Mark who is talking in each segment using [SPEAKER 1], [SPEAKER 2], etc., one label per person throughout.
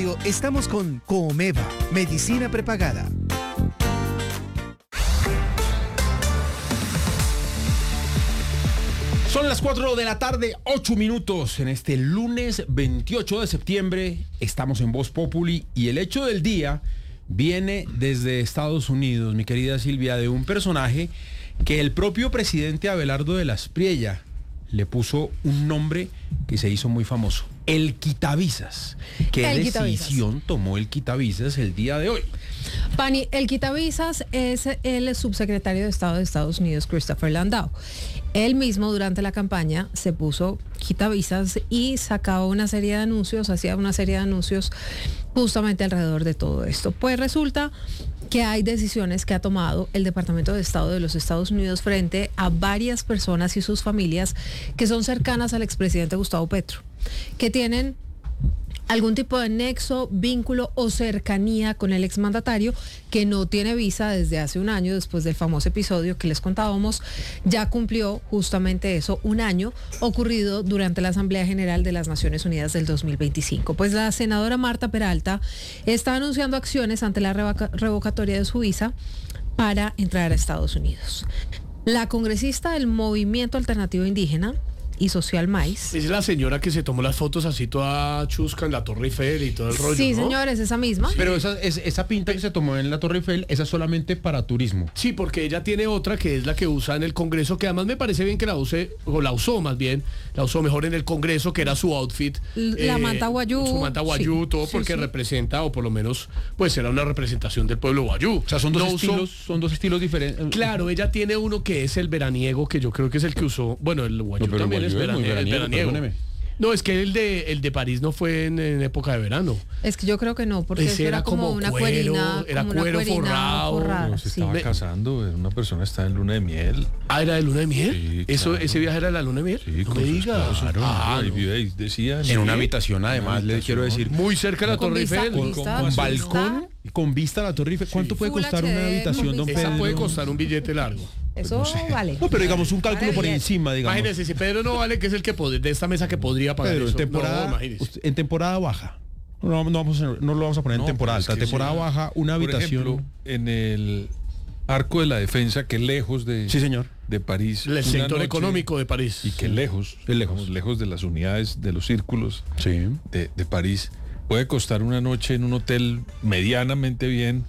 [SPEAKER 1] Estamos con Comeva, medicina prepagada.
[SPEAKER 2] Son las 4 de la tarde, 8 minutos. En este lunes 28 de septiembre estamos en Voz Populi y el hecho del día viene desde Estados Unidos, mi querida Silvia, de un personaje que el propio presidente Abelardo de la Espriella le puso un nombre que se hizo muy famoso: el quitavisas. ¿Qué decisión tomó el quitavisas el día de hoy?
[SPEAKER 3] Pani, el quitavisas es el subsecretario de Estado de Estados Unidos, Christopher Landau. Él mismo durante la campaña se puso quitavisas y sacaba una serie de anuncios, hacía una serie de anuncios justamente alrededor de todo esto. Pues resulta que hay decisiones que ha tomado el Departamento de Estado de los Estados Unidos frente a varias personas y sus familias que son cercanas al expresidente Gustavo Petro, que tienen algún tipo de nexo, vínculo o cercanía con el exmandatario, que no tiene visa desde hace un año, después del famoso episodio que les contábamos. Ya cumplió justamente eso, un año, ocurrido durante la Asamblea General de las Naciones Unidas del 2025. Pues la senadora Marta Peralta está anunciando acciones ante la revocatoria de su visa para entrar a Estados Unidos. La congresista del Movimiento Alternativo Indígena y Social Mais.
[SPEAKER 4] Es la señora que se tomó las fotos así toda chusca en la Torre Eiffel y todo el rollo,
[SPEAKER 3] Sí,
[SPEAKER 4] ¿no?
[SPEAKER 3] señores, esa misma.
[SPEAKER 2] Sí. Pero esa pinta que se tomó en la Torre Eiffel, esa es solamente para turismo.
[SPEAKER 4] Sí, porque ella tiene otra que es la que usa en el Congreso, que además me parece bien que la use, o la usó más bien, la usó mejor en el Congreso, que era su outfit.
[SPEAKER 3] La manta guayú.
[SPEAKER 4] Su manta guayú,
[SPEAKER 3] sí,
[SPEAKER 4] todo
[SPEAKER 3] sí,
[SPEAKER 4] porque
[SPEAKER 3] sí.
[SPEAKER 4] representa, o por lo menos, pues era una representación del pueblo guayú.
[SPEAKER 2] O sea, son dos estilos diferentes.
[SPEAKER 4] Claro, ella tiene uno que es el veraniego, que yo creo que es el que usó. Bueno, el guayú
[SPEAKER 2] No, pero
[SPEAKER 4] también
[SPEAKER 2] el
[SPEAKER 4] es
[SPEAKER 2] guayú es muy
[SPEAKER 4] veraniego.
[SPEAKER 2] perdóneme.
[SPEAKER 4] No, es que el de París no fue en época de verano.
[SPEAKER 3] Es que yo creo que no, porque
[SPEAKER 4] Ese
[SPEAKER 3] eso era como una
[SPEAKER 4] cuero,
[SPEAKER 3] cuerina,
[SPEAKER 4] era
[SPEAKER 3] como una
[SPEAKER 4] cuero
[SPEAKER 3] cuerina
[SPEAKER 4] forrado.
[SPEAKER 3] forrada,
[SPEAKER 5] No, se
[SPEAKER 3] sí.
[SPEAKER 5] estaba casando, una persona está en luna de miel.
[SPEAKER 4] Ah, ¿era de luna de miel?
[SPEAKER 5] Sí,
[SPEAKER 4] Eso,
[SPEAKER 5] claro.
[SPEAKER 4] ¿Ese viaje era de la luna de miel?
[SPEAKER 5] Sí,
[SPEAKER 4] No
[SPEAKER 5] con
[SPEAKER 4] me
[SPEAKER 5] su
[SPEAKER 4] diga.
[SPEAKER 5] esposo.
[SPEAKER 4] Ah,
[SPEAKER 5] Ahí
[SPEAKER 4] no.
[SPEAKER 5] vive, ahí decía.
[SPEAKER 2] En una habitación, además, le quiero decir.
[SPEAKER 4] Muy cerca de la
[SPEAKER 3] Con
[SPEAKER 4] Torre
[SPEAKER 3] vista-
[SPEAKER 4] Eiffel.
[SPEAKER 3] con vista-
[SPEAKER 2] Con balcón, con vista a la Torre Eiffel. ¿Cuánto puede
[SPEAKER 3] Full
[SPEAKER 2] costar
[SPEAKER 3] HD,
[SPEAKER 2] una habitación,
[SPEAKER 3] con
[SPEAKER 2] don
[SPEAKER 3] vista.
[SPEAKER 4] Esa
[SPEAKER 2] Pedro?
[SPEAKER 4] puede costar un billete largo.
[SPEAKER 3] Eso vale.
[SPEAKER 2] No, pero digamos un cálculo
[SPEAKER 3] Vale
[SPEAKER 2] por
[SPEAKER 3] bien.
[SPEAKER 2] encima, digamos.
[SPEAKER 4] Imagínese, si Pedro no vale, que es el que de esta mesa que podría pagar
[SPEAKER 2] Pedro,
[SPEAKER 4] eso.
[SPEAKER 2] en
[SPEAKER 4] imagínese.
[SPEAKER 2] temporada baja. No lo vamos a poner en temporada
[SPEAKER 5] pero es
[SPEAKER 2] alta.
[SPEAKER 5] que
[SPEAKER 2] Temporada
[SPEAKER 5] sí.
[SPEAKER 2] baja, una
[SPEAKER 5] Por
[SPEAKER 2] habitación.
[SPEAKER 5] ejemplo, en el Arco de la Defensa, que lejos de,
[SPEAKER 2] Sí, señor.
[SPEAKER 5] de París.
[SPEAKER 4] El
[SPEAKER 5] una
[SPEAKER 4] sector
[SPEAKER 5] noche,
[SPEAKER 4] económico de París.
[SPEAKER 5] Y que lejos, lejos de las unidades, de los círculos
[SPEAKER 2] Sí.
[SPEAKER 5] de París, puede costar una noche en un hotel medianamente bien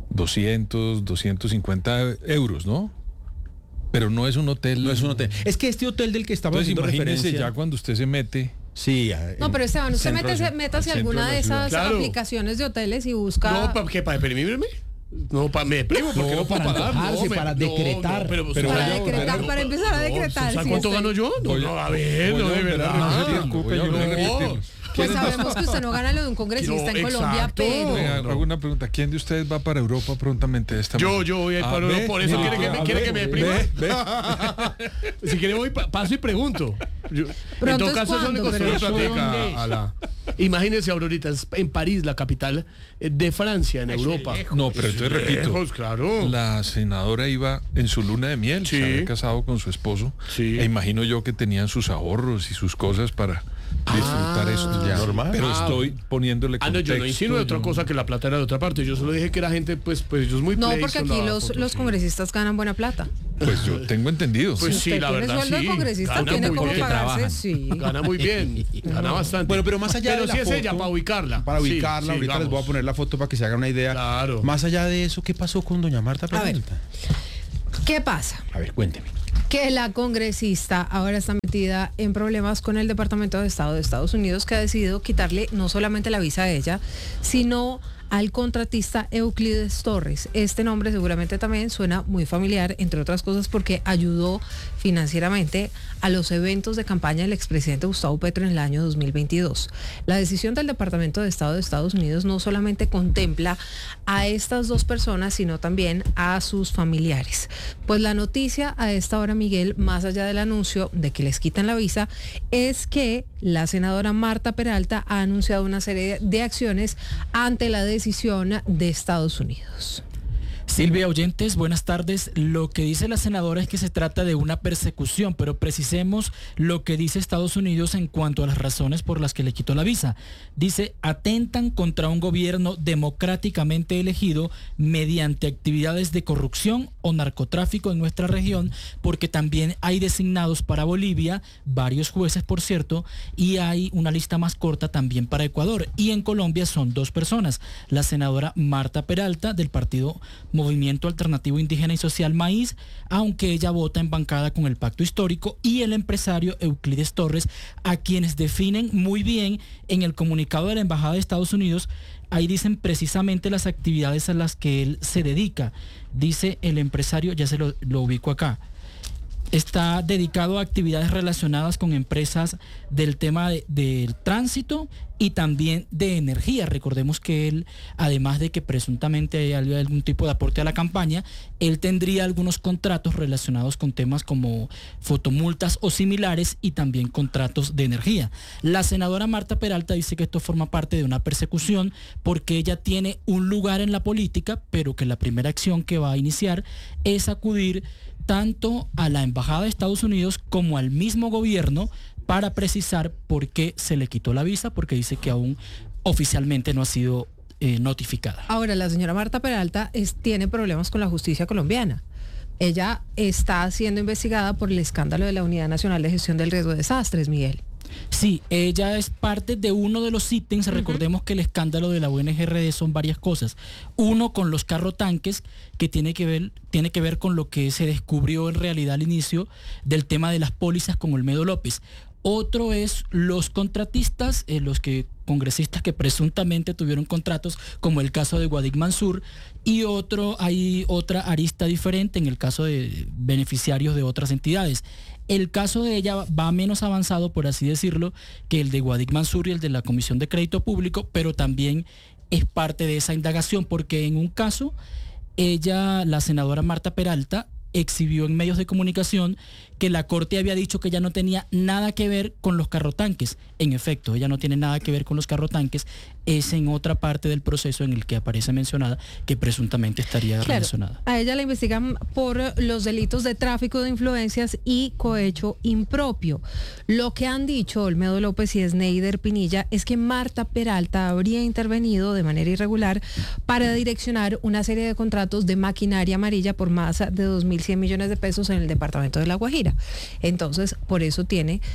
[SPEAKER 5] 250 euros, ¿no? Pero no es un hotel.
[SPEAKER 2] No es un hotel. Es que este hotel del que estamos
[SPEAKER 5] Entonces
[SPEAKER 2] haciendo
[SPEAKER 5] imagínese
[SPEAKER 2] referencia.
[SPEAKER 5] ya cuando usted se mete.
[SPEAKER 2] Sí.
[SPEAKER 3] No, pero Esteban, usted
[SPEAKER 2] centro de-
[SPEAKER 3] métase
[SPEAKER 5] al
[SPEAKER 3] alguna
[SPEAKER 5] centro
[SPEAKER 3] de
[SPEAKER 5] de la ciudad.
[SPEAKER 3] esas
[SPEAKER 4] Claro.
[SPEAKER 3] aplicaciones de hoteles y busca.
[SPEAKER 4] No, ¿para qué? ¿Para deprimirme? No, me deprimo porque
[SPEAKER 2] No,
[SPEAKER 4] no, puedo
[SPEAKER 2] para
[SPEAKER 4] pagar.
[SPEAKER 2] antojarse, para decretar.
[SPEAKER 4] pero
[SPEAKER 2] Pero
[SPEAKER 3] para
[SPEAKER 2] vaya,
[SPEAKER 3] decretar, para empezar a decretar.
[SPEAKER 4] ¿Sabes
[SPEAKER 3] sí,
[SPEAKER 4] cuánto
[SPEAKER 3] estoy-
[SPEAKER 4] gano yo? No, a ver,
[SPEAKER 5] Voy
[SPEAKER 4] no,
[SPEAKER 5] a
[SPEAKER 4] de
[SPEAKER 5] volver a
[SPEAKER 4] verdad.
[SPEAKER 5] repetirlo, voy a volver a
[SPEAKER 4] No.
[SPEAKER 5] repetirlo.
[SPEAKER 3] Pues sabemos que usted no gana lo de un congresista
[SPEAKER 4] No,
[SPEAKER 3] en Colombia,
[SPEAKER 4] exacto.
[SPEAKER 3] pero.
[SPEAKER 5] Venga, hago una pregunta. ¿Quién de ustedes va para Europa prontamente esta
[SPEAKER 4] Yo
[SPEAKER 5] mañana?
[SPEAKER 4] voy a ir para
[SPEAKER 5] ve,
[SPEAKER 4] Europa, por eso
[SPEAKER 5] ve,
[SPEAKER 4] quiere que me deprima.
[SPEAKER 5] ve.
[SPEAKER 4] Si quiere voy, paso y pregunto. En
[SPEAKER 3] Pronto
[SPEAKER 4] todo
[SPEAKER 3] es
[SPEAKER 4] caso, eso le
[SPEAKER 3] cuando,
[SPEAKER 4] costó
[SPEAKER 3] pero
[SPEAKER 4] una
[SPEAKER 3] ¿eso
[SPEAKER 4] platica
[SPEAKER 3] dónde es?
[SPEAKER 4] a la... Imagínense, Aurorita, es en París, la capital de Francia, en Europa.
[SPEAKER 5] No, pero entonces repito.
[SPEAKER 4] Lejos, claro.
[SPEAKER 5] La senadora iba en su luna de miel,
[SPEAKER 4] Sí.
[SPEAKER 5] se había casado con su esposo.
[SPEAKER 4] Sí.
[SPEAKER 5] E imagino yo que tenían sus ahorros y sus cosas para disfrutar esto.
[SPEAKER 2] ya. Normal.
[SPEAKER 5] Pero
[SPEAKER 4] Ah.
[SPEAKER 5] estoy poniéndole
[SPEAKER 4] Ah, no,
[SPEAKER 5] contexto.
[SPEAKER 4] yo no insinué otra cosa que la plata era de otra parte. Yo solo dije que era gente, pues ellos muy
[SPEAKER 3] No,
[SPEAKER 4] play
[SPEAKER 3] porque
[SPEAKER 4] son
[SPEAKER 3] aquí
[SPEAKER 4] la
[SPEAKER 3] los
[SPEAKER 4] foto, sí.
[SPEAKER 3] congresistas ganan buena plata.
[SPEAKER 5] Pues yo tengo entendido.
[SPEAKER 4] Pues
[SPEAKER 3] Si
[SPEAKER 4] sí,
[SPEAKER 3] usted
[SPEAKER 4] la
[SPEAKER 3] tiene
[SPEAKER 4] verdad
[SPEAKER 3] sueldo de
[SPEAKER 4] sí.
[SPEAKER 3] congresista,
[SPEAKER 4] Gana
[SPEAKER 3] tiene
[SPEAKER 4] muy
[SPEAKER 3] cómo
[SPEAKER 4] bien.
[SPEAKER 3] pagarse.
[SPEAKER 2] trabajan.
[SPEAKER 3] Sí.
[SPEAKER 4] Gana muy bien, gana bastante.
[SPEAKER 2] Bueno, pero más allá
[SPEAKER 4] Pero
[SPEAKER 2] de la
[SPEAKER 4] sí es
[SPEAKER 2] foto,
[SPEAKER 4] ella, para ubicarla.
[SPEAKER 2] Para
[SPEAKER 4] Sí,
[SPEAKER 2] ubicarla,
[SPEAKER 4] sí,
[SPEAKER 2] ahorita les voy a
[SPEAKER 4] vamos.
[SPEAKER 2] poner la foto para que se hagan una idea.
[SPEAKER 4] Claro.
[SPEAKER 2] Más allá de eso, ¿qué pasó con doña Marta
[SPEAKER 3] A ver.
[SPEAKER 2] Peralta?
[SPEAKER 3] ¿Qué pasa?
[SPEAKER 2] A ver, cuénteme.
[SPEAKER 3] Que la congresista ahora está metida en problemas con el Departamento de Estado de Estados Unidos, que ha decidido quitarle no solamente la visa a ella, sino al contratista Euclides Torres. Este nombre seguramente también suena muy familiar, entre otras cosas porque ayudó financieramente a los eventos de campaña del expresidente Gustavo Petro en el año 2022. La decisión del Departamento de Estado de Estados Unidos no solamente contempla a estas dos personas, sino también a sus familiares. Pues la noticia a esta hora, Miguel, más allá del anuncio de que les quitan la visa, es que la senadora Marta Peralta ha anunciado una serie de acciones ante la decisión de Estados Unidos.
[SPEAKER 6] Silvia, oyentes, buenas tardes. Lo que dice la senadora es que se trata de una persecución, pero precisemos lo que dice Estados Unidos en cuanto a las razones por las que le quitó la visa. Dice, atentan contra un gobierno democráticamente elegido mediante actividades de corrupción o narcotráfico en nuestra región, porque también hay designados para Bolivia, varios jueces por cierto, y hay una lista más corta también para Ecuador. Y en Colombia son 2 personas, la senadora Marta Peralta del partido Movimiento Alternativo Indígena y Social Maíz, aunque ella vota en bancada con el Pacto Histórico, y el empresario Euclides Torres, a quienes definen muy bien en el comunicado de la Embajada de Estados Unidos. Ahí dicen precisamente las actividades a las que él se dedica. Dice el empresario, ya se lo ubico acá. Está dedicado a actividades relacionadas con empresas del tema del tránsito y también de energía. Recordemos que él, además de que presuntamente hay algún tipo de aporte a la campaña, él tendría algunos contratos relacionados con temas como fotomultas o similares y también contratos de energía. La senadora Marta Peralta dice que esto forma parte de una persecución porque ella tiene un lugar en la política, pero que la primera acción que va a iniciar es acudir tanto a la Embajada de Estados Unidos como al mismo gobierno para precisar por qué se le quitó la visa, porque dice que aún oficialmente no ha sido notificada.
[SPEAKER 3] Ahora, la señora Marta Peralta tiene problemas con la justicia colombiana. Ella está siendo investigada por el escándalo de la Unidad Nacional de Gestión del Riesgo de Desastres, Miguel.
[SPEAKER 6] Sí, ella es parte de uno de los ítems. Recordemos que el escándalo de la UNGRD son varias cosas. Uno, con los carrotanques, que tiene que ver con lo que se descubrió en realidad al inicio del tema de las pólizas con Olmedo López. Otro es los contratistas, los congresistas que presuntamente tuvieron contratos, como el caso de Guadic Mansur, y hay otra arista diferente en el caso de beneficiarios de otras entidades. El caso de ella va menos avanzado, por así decirlo, que el de Guadic Mansur y el de la Comisión de Crédito Público, pero también es parte de esa indagación, porque en un caso, ella, la senadora Marta Peralta, exhibió en medios de comunicación que la Corte había dicho que ella no tenía nada que ver con los carrotanques. En efecto, ella no tiene nada que ver con los carrotanques, es en otra parte del proceso en el que aparece mencionada, que presuntamente estaría relacionada.
[SPEAKER 3] A ella la investigan por los delitos de tráfico de influencias y cohecho impropio. Lo que han dicho Olmedo López y Sneider Pinilla es que Marta Peralta habría intervenido de manera irregular para direccionar una serie de contratos de maquinaria amarilla por más de 2.100 millones de pesos en el departamento de La Guajira. Entonces, por eso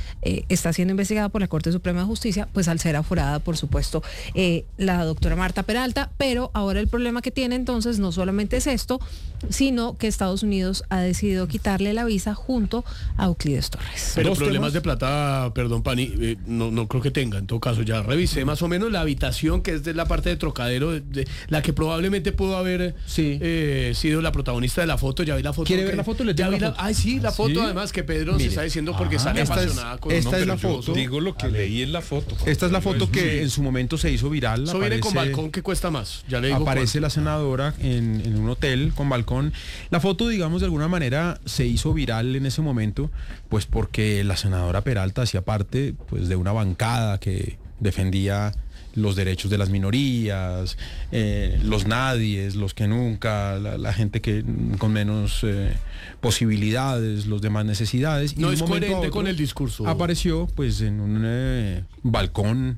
[SPEAKER 3] está siendo investigada por la Corte Suprema de Justicia, pues al ser aforada, por supuesto, la doctora Marta Peralta. Pero ahora el problema que tiene entonces no solamente es esto, sino que Estados Unidos ha decidido quitarle la visa junto a Euclides Torres.
[SPEAKER 4] Pero problemas de plata, perdón, Pani, no creo que tenga. En todo caso, ya revisé más o menos la habitación, que es de la parte de Trocadero, de la que probablemente pudo haber sido la protagonista de la foto. Ya vi la foto.
[SPEAKER 2] ¿Quiere ver la foto? La foto.
[SPEAKER 4] Ay, sí, la foto. ¿Sí? Además, que Pedro se está diciendo porque sale apasionada con
[SPEAKER 2] esta es la foto.
[SPEAKER 5] Digo lo que leí en la foto.
[SPEAKER 2] Esta es la foto que en su momento se hizo viral.
[SPEAKER 4] Eso viene con balcón, que cuesta más. Ya le digo
[SPEAKER 2] aparece la senadora en un hotel con balcón. La foto, digamos, de alguna manera se hizo viral en ese momento, pues porque la senadora Peralta hacía parte, pues, de una bancada que defendía los derechos de las minorías, los nadies, los que nunca, la gente que con menos posibilidades, los de más necesidades.
[SPEAKER 4] No es coherente con el discurso.
[SPEAKER 2] Apareció pues en un balcón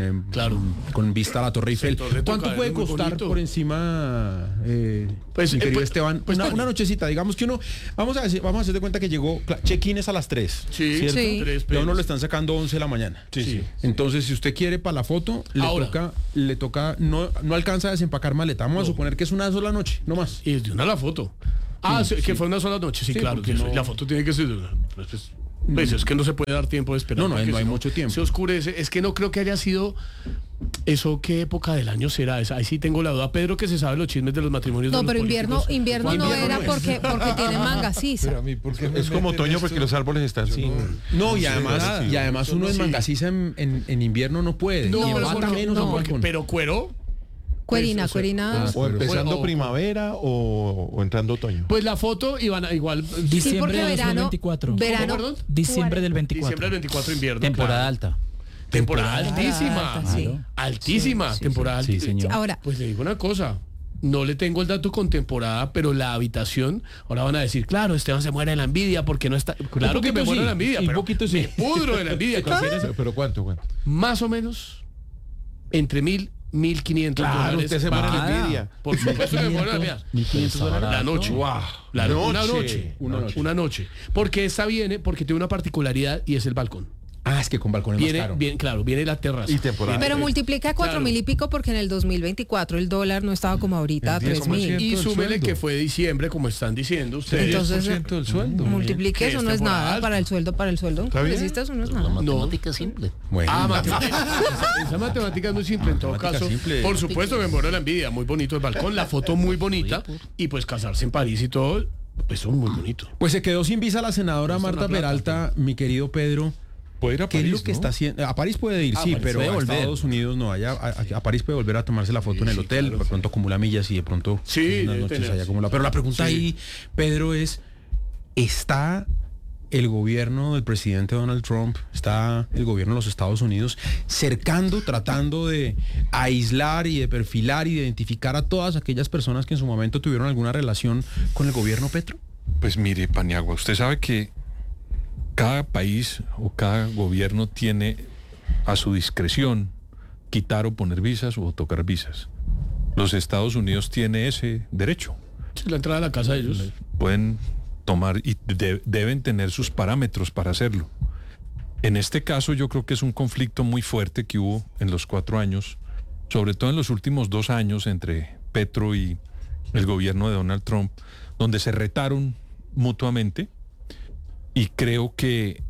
[SPEAKER 2] con vista a la Torre Eiffel. ¿Cuánto puede costar por encima, mi querido Esteban? Pues una nochecita, digamos que vamos a hacer de cuenta que llegó, check-in es a las 3, ¿cierto?
[SPEAKER 3] Sí.
[SPEAKER 2] Y a uno lo están sacando 11 de la mañana.
[SPEAKER 4] Sí.
[SPEAKER 2] Entonces, si usted quiere para la foto, le toca, no alcanza a desempacar maleta. Vamos a suponer que es una sola noche, no más.
[SPEAKER 4] Y es de una la foto. Que fue una sola noche, sí, claro. Que la foto tiene que ser de una. Pues es que no se puede dar tiempo de esperar.
[SPEAKER 2] No hay mucho tiempo.
[SPEAKER 4] Se oscurece. Es que no creo que haya sido eso. ¿Qué época del año será? Ahí sí tengo la duda. Pedro, que se sabe los chismes de los matrimonios.
[SPEAKER 3] No, pero invierno no era porque tiene manga sisa.
[SPEAKER 5] Es como otoño porque los árboles están sin...
[SPEAKER 2] No, y además uno en manga sisa en invierno no puede.
[SPEAKER 4] Pero cuero.
[SPEAKER 3] Cuerina.
[SPEAKER 5] O empezando primavera o entrando otoño.
[SPEAKER 4] Pues la foto iban igual.
[SPEAKER 6] Diciembre del 2024.
[SPEAKER 3] Verano.
[SPEAKER 6] Diciembre del 24.
[SPEAKER 4] Diciembre del 24, invierno.
[SPEAKER 6] Temporada alta.
[SPEAKER 4] Temporada altísima.
[SPEAKER 3] Sí.
[SPEAKER 4] Altísima.
[SPEAKER 6] Sí,
[SPEAKER 4] temporada
[SPEAKER 6] sí, señor.
[SPEAKER 3] Ahora,
[SPEAKER 4] pues le digo una cosa. no le tengo el dato con temporada, pero la habitación, ahora van a decir, claro, Esteban se muere de la envidia porque no está... Claro que me muero de la envidia, pero me pudro de la envidia.
[SPEAKER 5] ¿Pero cuánto?
[SPEAKER 4] Más o menos entre 1.500 dólares.
[SPEAKER 5] Usted se muere de la envidia.
[SPEAKER 4] Por supuesto que me muero de la envidia.
[SPEAKER 6] 1.500
[SPEAKER 4] La noche.
[SPEAKER 5] Wow.
[SPEAKER 4] Una noche. Porque esta viene, porque tiene una particularidad y es el balcón.
[SPEAKER 2] Ah, es que con balcón es más caro.
[SPEAKER 4] Viene la terraza.
[SPEAKER 5] Y temporada.
[SPEAKER 3] Pero multiplica 4.000 y pico porque en el 2024 el dólar no estaba como ahorita a 3.000.
[SPEAKER 4] Y
[SPEAKER 5] del
[SPEAKER 4] súmele
[SPEAKER 5] sueldo.
[SPEAKER 4] que fue diciembre, como están diciendo ustedes.
[SPEAKER 3] Entonces,
[SPEAKER 5] 10% del sueldo.
[SPEAKER 3] Multiplique, eso
[SPEAKER 4] Es
[SPEAKER 3] no es
[SPEAKER 4] temporada
[SPEAKER 3] nada
[SPEAKER 4] alta.
[SPEAKER 3] para el sueldo.
[SPEAKER 5] ¿Está bien?
[SPEAKER 3] ¿Hiciste? Eso no es nada.
[SPEAKER 7] Matemática simple.
[SPEAKER 2] Bueno,
[SPEAKER 4] Esa matemática es muy simple en todo
[SPEAKER 2] Matemática
[SPEAKER 4] caso.
[SPEAKER 2] simple.
[SPEAKER 4] Por supuesto me muero de la envidia. Muy bonito el balcón, la foto muy bonita. Y pues casarse en París y todo, eso es muy bonito.
[SPEAKER 2] pues se quedó sin visa la senadora
[SPEAKER 4] Cuesta
[SPEAKER 2] Marta
[SPEAKER 4] una plata.
[SPEAKER 2] Peralta, mi querido Pedro.
[SPEAKER 5] Puede ir a
[SPEAKER 2] ¿Qué
[SPEAKER 5] París,
[SPEAKER 2] es lo que
[SPEAKER 5] ¿no?
[SPEAKER 2] está haciendo? A París puede ir, sí,
[SPEAKER 4] París
[SPEAKER 2] pero
[SPEAKER 4] puede
[SPEAKER 2] a
[SPEAKER 4] volver.
[SPEAKER 2] Estados Unidos no. Allá, a París puede volver a tomarse la foto en el
[SPEAKER 4] sí,
[SPEAKER 2] hotel,
[SPEAKER 4] claro,
[SPEAKER 2] de pronto acumula millas y de pronto
[SPEAKER 4] Sí,
[SPEAKER 2] unas
[SPEAKER 4] debe
[SPEAKER 2] noches
[SPEAKER 4] tener,
[SPEAKER 2] allá
[SPEAKER 4] sí.
[SPEAKER 2] acumula. Pero la pregunta
[SPEAKER 4] Sí.
[SPEAKER 2] ahí, Pedro, es, ¿está el gobierno del presidente Donald Trump, está el gobierno de los Estados Unidos cercando, tratando de aislar y de perfilar y de identificar a todas aquellas personas que en su momento tuvieron alguna relación con el gobierno Petro?
[SPEAKER 5] Pues mire, Paniagua, usted sabe que cada país o cada gobierno tiene a su discreción quitar o poner visas o tocar visas. Los Estados Unidos tiene ese derecho.
[SPEAKER 4] Sí, la entrada a la casa de ellos.
[SPEAKER 5] Pueden tomar y deben tener sus parámetros para hacerlo. En este caso yo creo que es un conflicto muy fuerte que hubo en los 4 años, sobre todo en los últimos 2 años entre Petro y el gobierno de Donald Trump, donde se retaron mutuamente, y creo que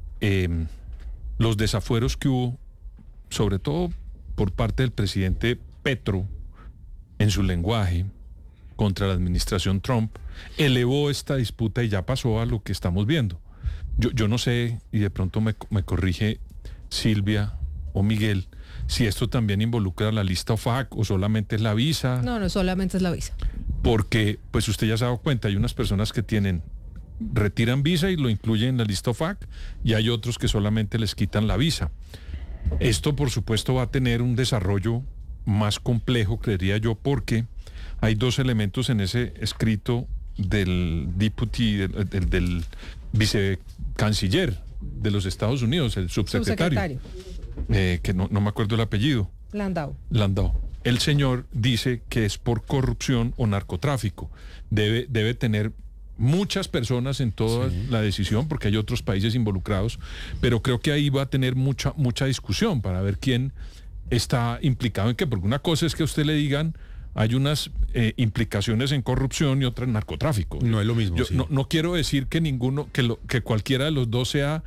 [SPEAKER 5] los desafueros que hubo, sobre todo por parte del presidente Petro en su lenguaje contra la administración Trump, elevó esta disputa y ya pasó a lo que estamos viendo. Yo no sé, y de pronto me corrige Silvia o Miguel, si esto también involucra la lista OFAC o solamente es la visa.
[SPEAKER 3] No, solamente es la visa.
[SPEAKER 5] Porque, pues usted ya se ha dado cuenta, hay unas personas que retiran visa y lo incluyen en la lista OFAC, y hay otros que solamente les quitan la visa. Esto, por supuesto, va a tener un desarrollo más complejo, creería yo, porque hay 2 elementos en ese escrito del del vicecanciller de los Estados Unidos, el subsecretario. Que no me acuerdo el apellido. Landau. El señor dice que es por corrupción o narcotráfico. Debe tener muchas personas en toda la decisión, porque hay otros países involucrados, pero creo que ahí va a tener mucha discusión para ver quién está implicado en qué, porque una cosa es que a usted le digan hay unas implicaciones en corrupción y otras en narcotráfico.
[SPEAKER 2] No es lo mismo.
[SPEAKER 5] Yo
[SPEAKER 2] sí.
[SPEAKER 5] no quiero decir que ninguno, que cualquiera de los dos sea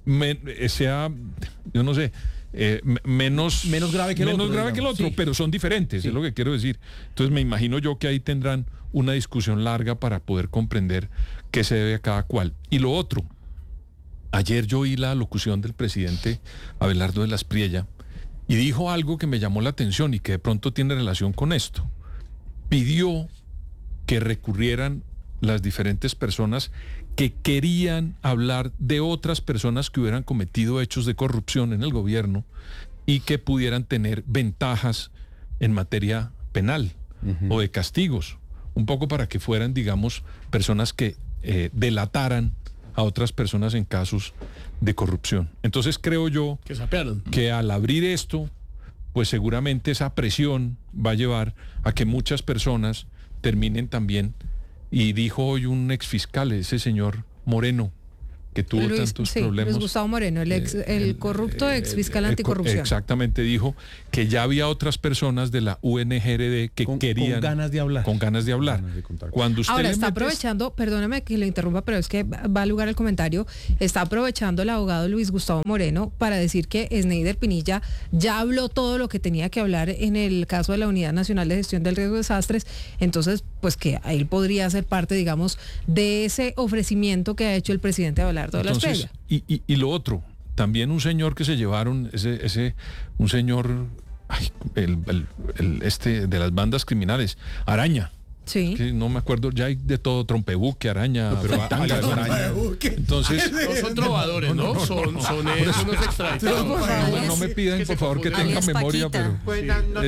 [SPEAKER 5] yo no sé, menos
[SPEAKER 2] grave que el otro, digamos, sí.
[SPEAKER 5] Pero son diferentes,
[SPEAKER 2] Sí.
[SPEAKER 5] es lo que quiero decir. Entonces me imagino yo que ahí tendrán una discusión larga para poder comprender qué se debe a cada cual. Y lo otro, ayer yo oí la locución del presidente Abelardo de la Espriella y dijo algo que me llamó la atención y que de pronto tiene relación con esto. Pidió que recurrieran las diferentes personas que querían hablar de otras personas que hubieran cometido hechos de corrupción en el gobierno y que pudieran tener ventajas en materia penal o de castigos, un poco para que fueran, digamos, personas que delataran a otras personas en casos de corrupción. Entonces creo yo que al abrir esto, pues seguramente esa presión va a llevar a que muchas personas terminen también. Y dijo hoy un exfiscal, ese señor Moreno, que tuvo tantos problemas.
[SPEAKER 3] Luis Gustavo Moreno, el corrupto exfiscal anticorrupción.
[SPEAKER 5] Exactamente, dijo que ya había otras personas de la UNGRD que querían...
[SPEAKER 2] Con ganas de hablar.
[SPEAKER 5] Con ganas de hablar. Cuando usted
[SPEAKER 3] Ahora
[SPEAKER 5] le
[SPEAKER 3] está
[SPEAKER 5] metes-
[SPEAKER 3] aprovechando, perdóname que lo interrumpa, pero es que va a lugar el comentario, está aprovechando el abogado Luis Gustavo Moreno para decir que Sneider Pinilla ya habló todo lo que tenía que hablar en el caso de la Unidad Nacional de Gestión del Riesgo de Desastres, entonces pues que él podría ser parte, digamos, de ese ofrecimiento que ha hecho el presidente Abelardo de la Espriella.
[SPEAKER 5] Y lo otro, también un señor que se llevaron, un señor, el de las bandas criminales, Araña.
[SPEAKER 3] Sí.
[SPEAKER 5] Que no me acuerdo, ya hay de todo, trompebuque, araña,
[SPEAKER 2] araña.
[SPEAKER 5] Entonces,
[SPEAKER 4] No son trovadores, ¿no? Son unos extraditados.
[SPEAKER 5] no me pidan por favor que tenga
[SPEAKER 7] Alias
[SPEAKER 5] memoria,
[SPEAKER 7] Paquita.
[SPEAKER 5] pero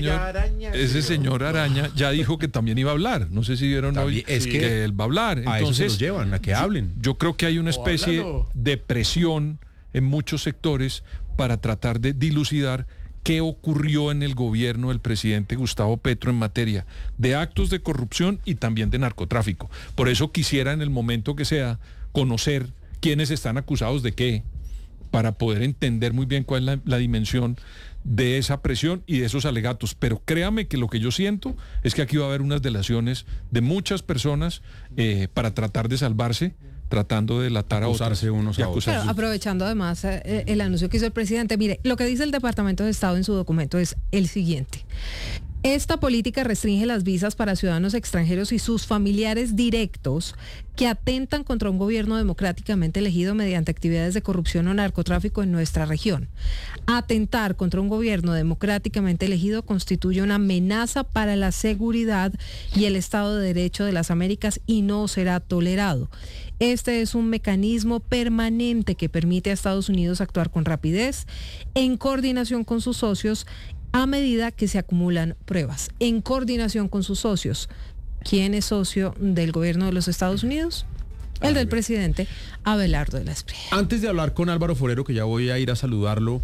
[SPEAKER 5] ese señor Araña ya dijo que también iba a hablar. No sé si vieron
[SPEAKER 2] También,
[SPEAKER 5] hoy
[SPEAKER 2] es que
[SPEAKER 5] él va a hablar.
[SPEAKER 2] A eso se
[SPEAKER 5] Entonces,
[SPEAKER 2] los llevan, a que hablen.
[SPEAKER 5] yo creo que hay una especie
[SPEAKER 4] háblalo.
[SPEAKER 5] de presión en muchos sectores para tratar de dilucidar qué ocurrió en el gobierno del presidente Gustavo Petro en materia de actos de corrupción y también de narcotráfico. Por eso quisiera en el momento que sea conocer quiénes están acusados de qué, para poder entender muy bien cuál es la dimensión de esa presión y de esos alegatos. Pero créame que lo que yo siento es que aquí va a haber unas delaciones de muchas personas para tratar de salvarse, tratando de delatar a
[SPEAKER 2] Acusarse
[SPEAKER 5] otros
[SPEAKER 2] unos
[SPEAKER 5] y
[SPEAKER 2] a otros.
[SPEAKER 3] Pero
[SPEAKER 5] acusarse.
[SPEAKER 3] aprovechando además el anuncio que hizo el presidente, mire, lo que dice el Departamento de Estado en su documento es el siguiente. Esta política restringe las visas para ciudadanos extranjeros y sus familiares directos que atentan contra un gobierno democráticamente elegido mediante actividades de corrupción o narcotráfico en nuestra región. Atentar contra un gobierno democráticamente elegido constituye una amenaza para la seguridad y el Estado de Derecho de las Américas y no será tolerado. Este es un mecanismo permanente que permite a Estados Unidos actuar con rapidez, en coordinación con sus socios, a medida que se acumulan pruebas, en coordinación con sus socios. ¿Quién es socio del gobierno de los Estados Unidos? El del presidente Abelardo de la Espriella.
[SPEAKER 2] Antes de hablar con Álvaro Forero, que ya voy a ir a saludarlo,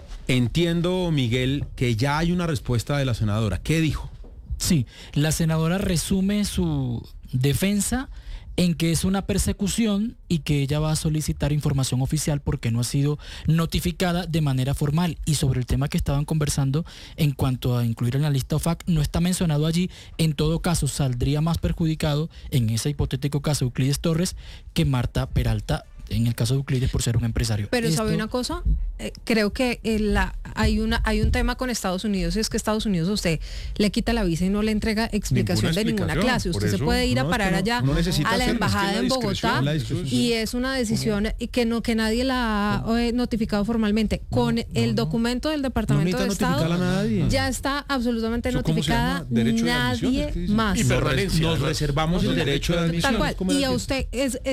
[SPEAKER 2] entiendo, Miguel, que ya hay una respuesta de la senadora. ¿Qué dijo?
[SPEAKER 6] Sí, la senadora resume su defensa en que es una persecución y que ella va a solicitar información oficial porque no ha sido notificada de manera formal. Y sobre el tema que estaban conversando en cuanto a incluir en la lista OFAC, no está mencionado allí. En todo caso, saldría más perjudicado en ese hipotético caso Euclides Torres que Marta Peralta, en el caso de Euclides por ser un empresario.
[SPEAKER 3] Pero
[SPEAKER 6] Esto-
[SPEAKER 3] ¿sabe una cosa? Creo que hay un tema con Estados Unidos, y es que Estados Unidos a usted le quita la visa y no le entrega explicación de ninguna
[SPEAKER 5] explicación,
[SPEAKER 3] clase.
[SPEAKER 5] por
[SPEAKER 3] Usted se
[SPEAKER 5] eso,
[SPEAKER 3] puede ir a
[SPEAKER 2] no, es
[SPEAKER 3] parar
[SPEAKER 2] que no,
[SPEAKER 3] allá
[SPEAKER 2] no necesita
[SPEAKER 3] a la
[SPEAKER 2] hacerlo, es que
[SPEAKER 3] embajada
[SPEAKER 5] la
[SPEAKER 3] en Bogotá
[SPEAKER 5] discreción,
[SPEAKER 2] la discreción.
[SPEAKER 3] y es una decisión que nadie la ha notificado formalmente. Con el documento del Departamento de
[SPEAKER 2] necesita
[SPEAKER 3] Estado
[SPEAKER 2] notificarla a nadie.
[SPEAKER 3] ya está absolutamente
[SPEAKER 5] ¿Eso cómo se
[SPEAKER 3] notificada,
[SPEAKER 5] llama? ¿Derecho de admisión?
[SPEAKER 3] nadie
[SPEAKER 5] ¿Es que dice?
[SPEAKER 3] más.
[SPEAKER 4] Y permanencia.
[SPEAKER 2] Nos reservamos el derecho de admisión.
[SPEAKER 3] Tal cual.
[SPEAKER 2] ¿Cómo
[SPEAKER 3] Y
[SPEAKER 2] era
[SPEAKER 3] a
[SPEAKER 2] que-
[SPEAKER 3] usted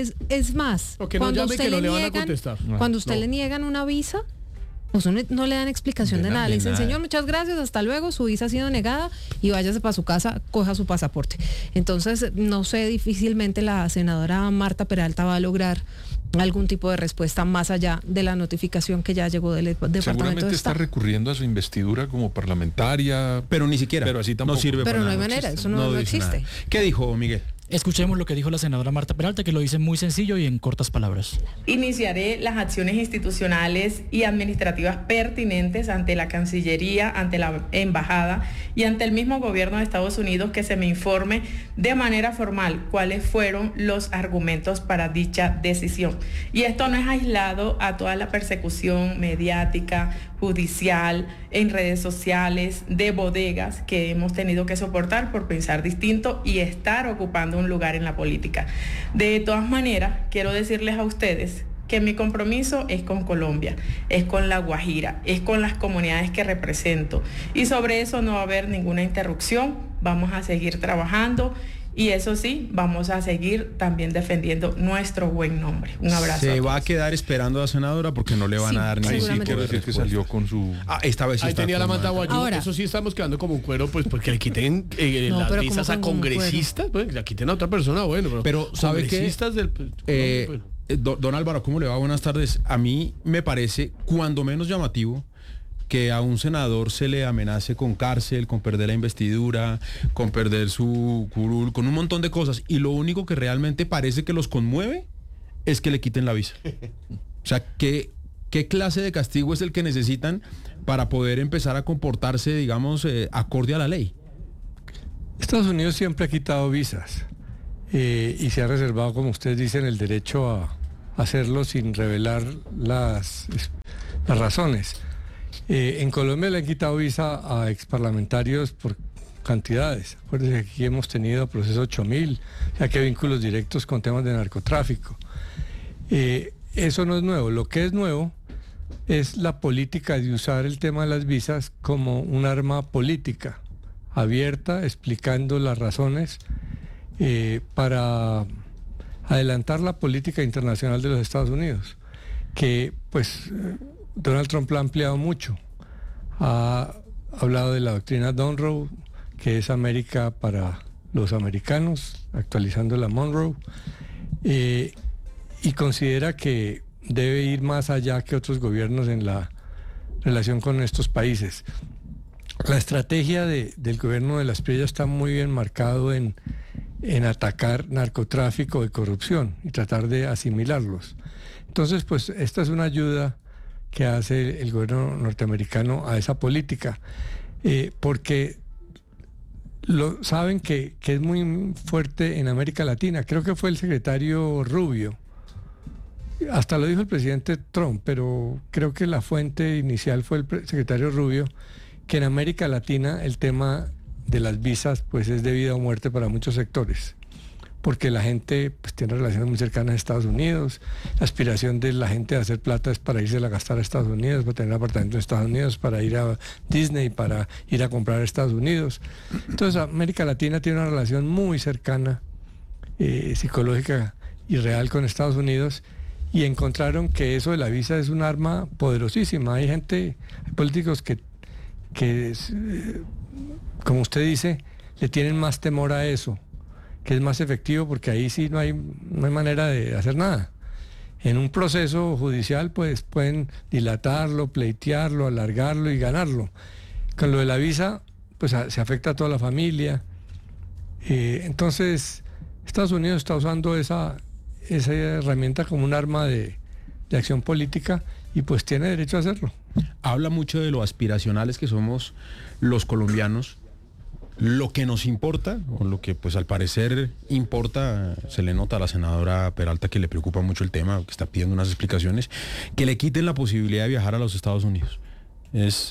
[SPEAKER 3] es más.
[SPEAKER 4] O que no llame, que no le van a contestar.
[SPEAKER 3] Cuando usted
[SPEAKER 4] No.
[SPEAKER 3] le niegan una visa, pues no le dan explicación de nada. Le dicen, señor, muchas gracias, hasta luego, su visa ha sido negada y váyase para su casa, coja su pasaporte. Entonces, no sé, difícilmente la senadora Marta Peralta va a lograr algún tipo de respuesta más allá de la notificación que ya llegó del Departamento
[SPEAKER 5] Seguramente
[SPEAKER 3] de
[SPEAKER 5] está
[SPEAKER 3] Estado.
[SPEAKER 5] recurriendo a su investidura como parlamentaria.
[SPEAKER 2] Pero ni siquiera.
[SPEAKER 5] Pero así tampoco.
[SPEAKER 2] No sirve
[SPEAKER 3] Pero
[SPEAKER 2] para
[SPEAKER 3] no hay
[SPEAKER 2] nada.
[SPEAKER 3] manera, eso no
[SPEAKER 2] dice
[SPEAKER 3] existe.
[SPEAKER 2] nada. ¿Qué dijo, Miguel?
[SPEAKER 6] Escuchemos lo que dijo la senadora Marta Peralta, que lo dice muy sencillo y en cortas palabras.
[SPEAKER 8] Iniciaré las acciones institucionales y administrativas pertinentes ante la Cancillería, ante la Embajada y ante el mismo gobierno de Estados Unidos, que se me informe de manera formal cuáles fueron los argumentos para dicha decisión. Y esto no es aislado a toda la persecución mediática, judicial, en redes sociales, de bodegas que hemos tenido que soportar por pensar distinto y estar ocupando un lugar en la política. De todas maneras, quiero decirles a ustedes que mi compromiso es con Colombia, es con La Guajira, es con las comunidades que represento, y sobre eso no va a haber ninguna interrupción. Vamos a seguir trabajando y eso sí, vamos a seguir también defendiendo nuestro buen nombre. Un abrazo.
[SPEAKER 2] Se
[SPEAKER 8] a
[SPEAKER 2] va a
[SPEAKER 8] todos.
[SPEAKER 2] quedar esperando a la senadora porque no le van
[SPEAKER 3] Sí,
[SPEAKER 2] a dar
[SPEAKER 5] Ahí
[SPEAKER 2] ningún
[SPEAKER 5] sí
[SPEAKER 3] seguramente.
[SPEAKER 2] tipo
[SPEAKER 5] quiero
[SPEAKER 2] de
[SPEAKER 5] decir que
[SPEAKER 2] respuesta.
[SPEAKER 5] salió con su...
[SPEAKER 2] Esta vez sí
[SPEAKER 4] Ahí
[SPEAKER 2] está
[SPEAKER 4] tenía la
[SPEAKER 2] con
[SPEAKER 4] manta
[SPEAKER 2] madre.
[SPEAKER 4] guayú.
[SPEAKER 3] Ahora-
[SPEAKER 4] Eso sí estamos quedando como un cuero, pues porque le quiten
[SPEAKER 3] No,
[SPEAKER 4] las
[SPEAKER 3] pero
[SPEAKER 4] visas
[SPEAKER 3] ¿cómo
[SPEAKER 4] a
[SPEAKER 3] con un cuero?
[SPEAKER 4] congresistas, pues la quiten a otra persona, bueno,
[SPEAKER 2] Pero, ¿sabe qué?
[SPEAKER 4] congresistas del
[SPEAKER 2] Don Álvaro, ¿cómo le va? Buenas tardes. A mí me parece cuando menos llamativo que a un senador se le amenace con cárcel, con perder la investidura, con perder su curul, con un montón de cosas. Y lo único que realmente parece que los conmueve es que le quiten la visa. O sea, ¿qué clase de castigo es el que necesitan para poder empezar a comportarse, digamos, acorde a la ley?
[SPEAKER 9] Estados Unidos siempre ha quitado visas y se ha reservado, como ustedes dicen, el derecho a hacerlo sin revelar las razones. En Colombia le han quitado visa a exparlamentarios por cantidades. Acuérdense que aquí hemos tenido proceso 8000, ya que hay vínculos directos con temas de narcotráfico. Eso no es nuevo. Lo que es nuevo es la política de usar el tema de las visas como un arma política abierta, explicando las razones para adelantar la política internacional de los Estados Unidos, que pues Donald Trump la ha ampliado mucho. Ha hablado de la doctrina Monroe, que es América para los americanos, actualizando la Monroe, y considera que debe ir más allá que otros gobiernos en la relación con estos países. La estrategia del gobierno de las Espriella está muy bien marcado en atacar narcotráfico y corrupción y tratar de asimilarlos. Entonces, pues esta es una ayuda que hace el gobierno norteamericano a esa política, porque saben que es muy fuerte en América Latina. Creo que fue el secretario Rubio, hasta lo dijo el presidente Trump, pero creo que la fuente inicial fue el secretario Rubio, que en América Latina el tema de las visas pues es de vida o muerte para muchos sectores, porque la gente pues tiene relaciones muy cercanas a Estados Unidos. La aspiración de la gente de hacer plata es para irse a gastar a Estados Unidos, para tener un apartamento en Estados Unidos, para ir a Disney, para ir a comprar a Estados Unidos. Entonces América Latina tiene una relación muy cercana, psicológica y real con Estados Unidos, y encontraron que eso de la visa es un arma poderosísima. Hay políticos que como usted dice, le tienen más temor a eso, que es más efectivo, porque ahí sí no hay manera de hacer nada. En un proceso judicial pues pueden dilatarlo, pleitearlo, alargarlo y ganarlo. Con lo de la visa pues se afecta a toda la familia. Entonces Estados Unidos está usando esa herramienta como un arma de acción política, y pues tiene derecho a hacerlo.
[SPEAKER 2] Habla mucho de lo aspiracionales que somos los colombianos. Lo que nos importa, o lo que pues al parecer importa, se le nota a la senadora Peralta que le preocupa mucho el tema, que está pidiendo unas explicaciones, que le quiten la posibilidad de viajar a los Estados Unidos. Es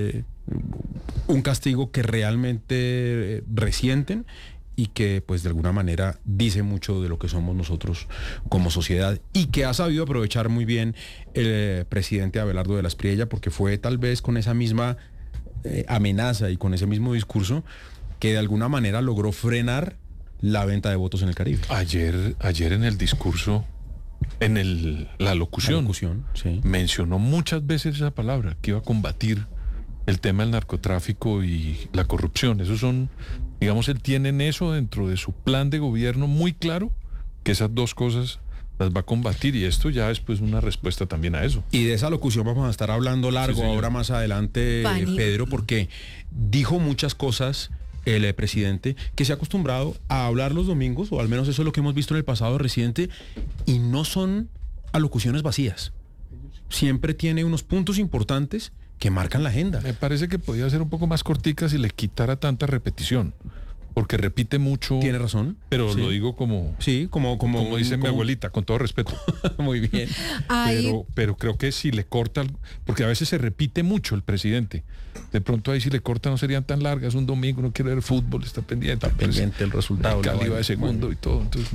[SPEAKER 2] un castigo que realmente resienten, y que pues de alguna manera dice mucho de lo que somos nosotros como sociedad, y que ha sabido aprovechar muy bien el presidente Abelardo de la Espriella, porque fue tal vez con esa misma amenaza y con ese mismo discurso que de alguna manera logró frenar la venta de votos en el Caribe.
[SPEAKER 5] Ayer en el discurso, la locución,
[SPEAKER 2] sí,
[SPEAKER 5] mencionó muchas veces esa palabra, que iba a combatir el tema del narcotráfico y la corrupción. Esos son, digamos, él tiene en eso dentro de su plan de gobierno muy claro, que esas dos cosas las va a combatir, y esto ya es pues una respuesta también a eso.
[SPEAKER 2] Y de esa locución vamos a estar hablando largo, sí, ahora más adelante, Pedro, porque dijo muchas cosas el presidente, que se ha acostumbrado a hablar los domingos, o al menos eso es lo que hemos visto en el pasado reciente, y no son alocuciones vacías. Siempre tiene unos puntos importantes que marcan la agenda.
[SPEAKER 5] Me parece que podía ser un poco más cortica si le quitara tanta repetición, porque repite mucho.
[SPEAKER 2] Tiene razón.
[SPEAKER 5] Pero sí, lo digo como...
[SPEAKER 2] Sí, como
[SPEAKER 5] dice mi abuelita, con todo respeto.
[SPEAKER 2] Muy bien.
[SPEAKER 5] Pero creo que si le corta, porque a veces se repite mucho el presidente. De pronto ahí si le corta no serían tan largas. Un domingo no quiere ver fútbol, está pendiente.
[SPEAKER 2] El resultado.
[SPEAKER 5] Cali va de segundo y todo. Entonces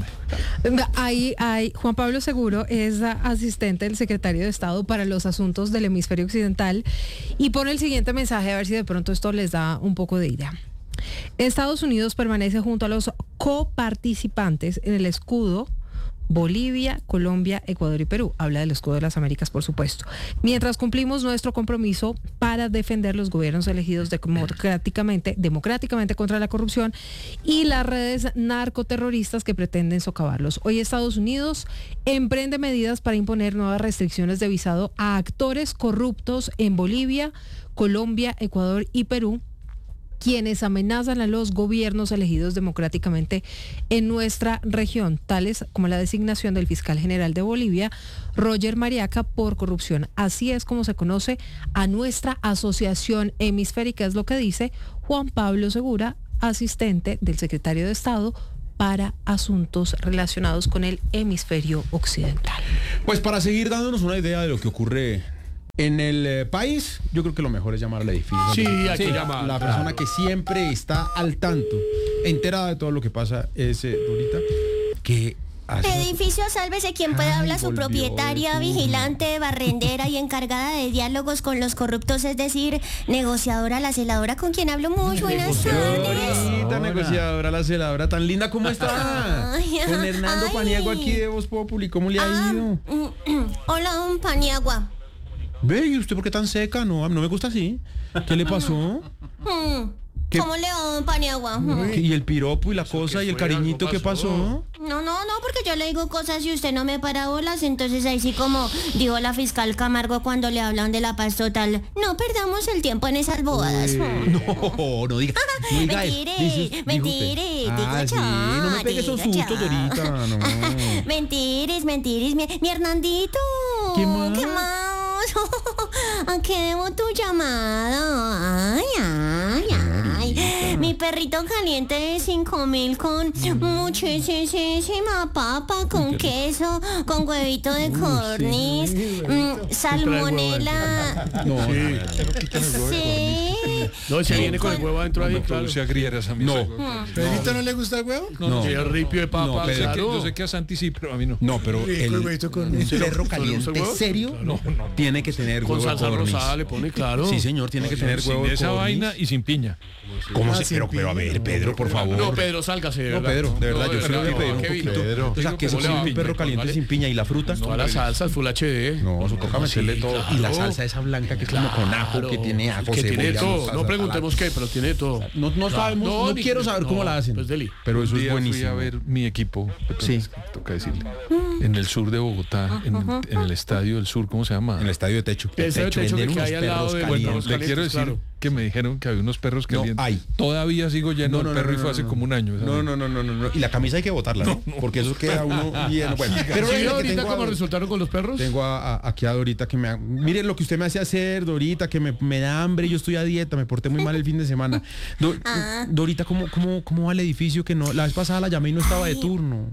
[SPEAKER 3] Juan Pablo Seguro es asistente del secretario de Estado para los asuntos del hemisferio occidental, y pone el siguiente mensaje, a ver si de pronto esto les da un poco de idea. Estados Unidos permanece junto a los coparticipantes en el escudo Bolivia, Colombia, Ecuador y Perú. Habla del escudo de las Américas, por supuesto. Mientras cumplimos nuestro compromiso para defender los gobiernos elegidos democráticamente contra la corrupción y las redes narcoterroristas que pretenden socavarlos. Hoy Estados Unidos emprende medidas para imponer nuevas restricciones de visado a actores corruptos en Bolivia, Colombia, Ecuador y Perú, quienes amenazan a los gobiernos elegidos democráticamente en nuestra región, tales como la designación del fiscal general de Bolivia, Roger Mariaca, por corrupción. Así es como se conoce a nuestra asociación hemisférica, es lo que dice Juan Pablo Segura, asistente del secretario de Estado para asuntos relacionados con el hemisferio occidental.
[SPEAKER 2] Pues para seguir dándonos una idea de lo que ocurre en el país, yo creo que lo mejor es llamar al edificio.
[SPEAKER 4] Sí, hay que llamar.
[SPEAKER 2] La persona que siempre está al tanto, enterada de todo lo que pasa, es Dorita, que
[SPEAKER 7] Edificio Sálvese quien pueda, habla su
[SPEAKER 2] volvió
[SPEAKER 7] propietaria,
[SPEAKER 2] de turno.
[SPEAKER 7] vigilante, barrendera y encargada de diálogos con los corruptos, es decir, negociadora, la celadora, con quien hablo. Muy buenas tardes.
[SPEAKER 2] Dorita, negociadora, la celadora tan linda, ¿cómo está?
[SPEAKER 7] Ay,
[SPEAKER 2] Con Hernando
[SPEAKER 7] ay.
[SPEAKER 2] Paniagua aquí de Voz Populi, ¿cómo le ha ido?
[SPEAKER 7] Hola, don Paniagua.
[SPEAKER 2] Ve, ¿y usted por qué tan seca? No me gusta así. ¿Qué le pasó? ¿Qué?
[SPEAKER 7] ¿Cómo le va, don Paniagua?
[SPEAKER 2] ¿Y el piropo y la cosa y el
[SPEAKER 4] fue?
[SPEAKER 2] cariñito
[SPEAKER 4] ¿Algo
[SPEAKER 2] qué pasó?
[SPEAKER 7] No, porque yo le digo cosas y usted no me para bolas, entonces ahí sí, como dijo la fiscal Camargo cuando le hablan de la paz total, no perdamos el tiempo en esas bobadas.
[SPEAKER 2] No diga. No diga eso.
[SPEAKER 7] Mentires, digo
[SPEAKER 2] sí,
[SPEAKER 7] ya,
[SPEAKER 2] no me pegue esos
[SPEAKER 7] digo
[SPEAKER 2] sustos,
[SPEAKER 7] ya.
[SPEAKER 2] Dorita, no.
[SPEAKER 7] Mentires, mi Hernandito.
[SPEAKER 2] ¿Qué más?
[SPEAKER 7] ¿A qué debo tu llamada? Ay. Mi perrito caliente de 5.000 con muchísima papa, con queso, con huevito de codorniz, salmonela.
[SPEAKER 2] No,
[SPEAKER 7] Sí.
[SPEAKER 4] No, se viene con el huevo adentro ahí,
[SPEAKER 5] Me
[SPEAKER 4] claro.
[SPEAKER 5] produce agrieras a mí.
[SPEAKER 2] No.
[SPEAKER 9] ¿Pedrito no le gusta el huevo?
[SPEAKER 2] No.
[SPEAKER 4] Sí, el ripio de papa,
[SPEAKER 2] No, pero
[SPEAKER 4] claro.
[SPEAKER 5] Yo sé que a Santi sí, pero a mí no.
[SPEAKER 2] No, pero
[SPEAKER 9] el huevito con-
[SPEAKER 2] un
[SPEAKER 4] ¿Sí,
[SPEAKER 2] perro
[SPEAKER 4] no?
[SPEAKER 2] caliente
[SPEAKER 4] ¿Le gusta el huevo?
[SPEAKER 2] serio tiene que tener
[SPEAKER 4] Con
[SPEAKER 2] huevo de
[SPEAKER 4] salsa
[SPEAKER 2] codorniz.
[SPEAKER 4] rosada le pone, claro.
[SPEAKER 2] Sí, señor, tiene que tener
[SPEAKER 5] Sin
[SPEAKER 2] huevo de
[SPEAKER 5] esa
[SPEAKER 2] codorniz.
[SPEAKER 5] vaina y sin piña.
[SPEAKER 2] ¿Cómo
[SPEAKER 9] Ah,
[SPEAKER 2] se?
[SPEAKER 9] sin
[SPEAKER 2] Pero a ver, Pedro, por favor.
[SPEAKER 4] No, Pedro, sálgase, de
[SPEAKER 2] No,
[SPEAKER 4] verdad.
[SPEAKER 2] Pedro, de verdad, yo sí le voy a pedir un
[SPEAKER 4] Kevin,
[SPEAKER 2] poquito.
[SPEAKER 4] Pedro.
[SPEAKER 2] O sea, que eso
[SPEAKER 4] ¿Cómo le
[SPEAKER 2] sí,
[SPEAKER 4] va?
[SPEAKER 2] un perro caliente
[SPEAKER 4] ¿Vale?
[SPEAKER 2] sin piña y la fruta.
[SPEAKER 4] Todas las salsas, full HD.
[SPEAKER 2] No, eso toca meterle
[SPEAKER 4] Sí,
[SPEAKER 2] todo.
[SPEAKER 4] claro.
[SPEAKER 2] Y la salsa esa blanca que es como con ajo,
[SPEAKER 4] Claro.
[SPEAKER 2] que tiene ajo,
[SPEAKER 4] Que tiene
[SPEAKER 2] cebolla,
[SPEAKER 4] todo.
[SPEAKER 2] mostaza,
[SPEAKER 4] No preguntemos qué, pero tiene todo.
[SPEAKER 2] No sabemos, no
[SPEAKER 4] ni-
[SPEAKER 2] quiero saber cómo la hacen.
[SPEAKER 4] Pues deli.
[SPEAKER 2] Pero eso
[SPEAKER 5] Un
[SPEAKER 2] es
[SPEAKER 5] día
[SPEAKER 2] buenísimo.
[SPEAKER 5] fui a ver mi equipo,
[SPEAKER 2] Sí.
[SPEAKER 5] toca decirle, en el sur de Bogotá, en el estadio del sur, ¿cómo se llama?
[SPEAKER 2] En el estadio de techo.
[SPEAKER 4] El estadio de techo
[SPEAKER 2] venden
[SPEAKER 4] que hay
[SPEAKER 2] unos
[SPEAKER 4] al lado
[SPEAKER 2] perros
[SPEAKER 4] de-
[SPEAKER 2] calientes.
[SPEAKER 4] Bueno,
[SPEAKER 5] Le
[SPEAKER 4] calientes,
[SPEAKER 5] quiero decir
[SPEAKER 4] claro.
[SPEAKER 5] que me dijeron que había unos perros
[SPEAKER 2] No,
[SPEAKER 5] calientes.
[SPEAKER 2] hay.
[SPEAKER 5] Todavía sigo lleno el perro y fue hace como un año. esa vaina.
[SPEAKER 2] No. Y la camisa hay que botarla, ¿no? Porque eso queda uno bien. Bueno, pero
[SPEAKER 4] ¿Sí
[SPEAKER 2] venga,
[SPEAKER 4] vio
[SPEAKER 2] que
[SPEAKER 4] ahorita
[SPEAKER 2] tengo
[SPEAKER 4] cómo
[SPEAKER 2] a-
[SPEAKER 4] resultaron con los perros?
[SPEAKER 2] Tengo aquí a Dorita que mire lo que usted me hace hacer, Dorita, que me da hambre, yo estoy a dieta, me porté muy mal el fin de semana. Dorita, ¿cómo va el edificio que no? La vez pasada la llamé y no estaba de turno.